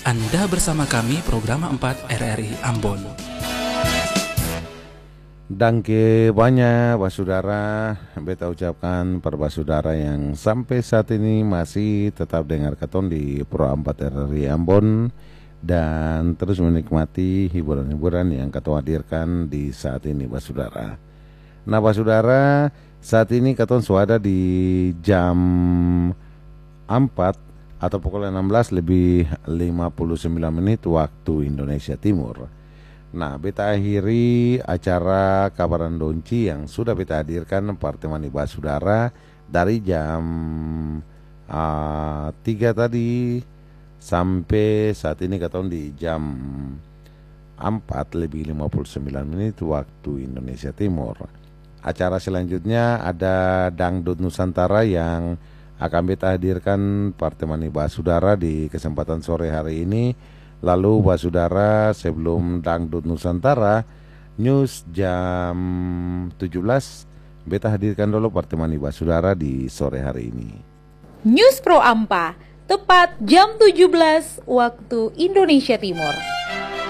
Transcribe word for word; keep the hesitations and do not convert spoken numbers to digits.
Anda bersama kami program empat R R I Ambon. Dangke banyak basudara, beta ucapkan para basudara yang sampai saat ini masih tetap dengar katon di Pro empat R R I Ambon dan terus menikmati hiburan-hiburan yang katon hadirkan di saat ini basudara. Nah basudara, saat ini katon sudah di jam empat atau pukul enam belas lebih lima puluh sembilan menit waktu Indonesia Timur. Nah, beta akhiri acara Kabaran Donci yang sudah beta hadirkan pertemuan basudara dari jam uh, tiga tadi sampai saat ini katon di jam empat lebih lima puluh sembilan menit waktu Indonesia Timur. Acara selanjutnya ada Dangdut Nusantara yang akan beta hadirkan pertemuan basudara di kesempatan sore hari ini. Lalu basudara, sebelum Dangdut Nusantara news jam tujuh belas, beta hadirkan dulu pertemuan basudara di sore hari ini. News Pro Ampa tepat jam tujuh belas waktu Indonesia Timur.